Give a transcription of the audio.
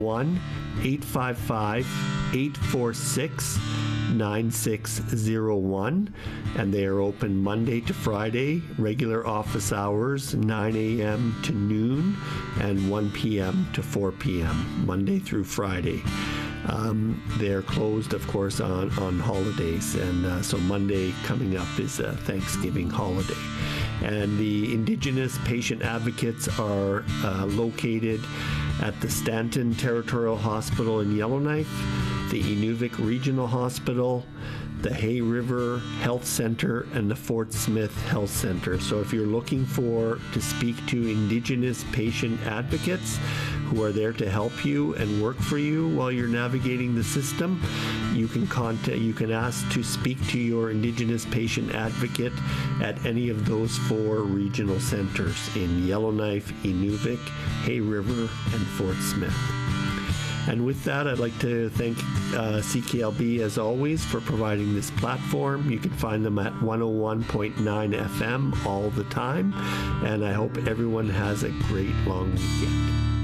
1-855-846-9601, and they are open Monday to Friday, regular office hours 9 a.m. to noon and 1 p.m. to 4 p.m. Monday through Friday. They're closed, of course, on holidays, and so Monday coming up is a Thanksgiving holiday. And the Indigenous patient advocates are located at the Stanton Territorial Hospital in Yellowknife, the Inuvik Regional Hospital, the Hay River Health Center, and the Fort Smith Health Center. So if you're looking to speak to Indigenous patient advocates who are there to help you and work for you while you're navigating the system, you can ask to speak to your Indigenous patient advocate at any of those 4 regional centers in Yellowknife, Inuvik, Hay River, and Fort Smith. And with that, I'd like to thank CKLB, as always, for providing this platform. You can find them at 101.9 FM all the time. And I hope everyone has a great long weekend.